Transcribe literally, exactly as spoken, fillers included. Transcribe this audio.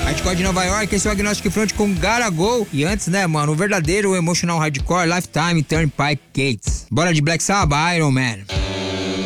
Hardcore de Nova York, esse é o Agnostic Front com Gotta Go. E antes, né, mano, o verdadeiro emotional hardcore Lifetime Turnpike Gates. Bora de Black Sabbath, Iron Man.